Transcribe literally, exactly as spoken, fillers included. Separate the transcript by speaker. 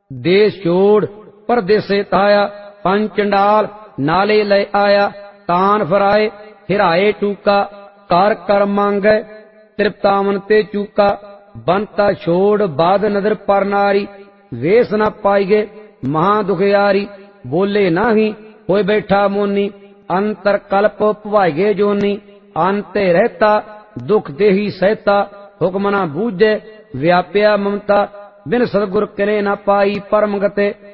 Speaker 1: देश छोड़ परदेसे ताया पंच चंडाल नाले ले आया तान फराए हिराए टूका कार कर मांगे तृप्तावन ते चूका बनता छोड़ बाद नदर पर नारी वेस न पाईगे महा दुखियारी बोले नाही होए बैठा मोनी अंतर कल्प पवाईगे जोनी अंते रहता दुख देही सहता हुक्म न बूझे व्याप्या ममता बिन सदगुर करे न पाई परम गते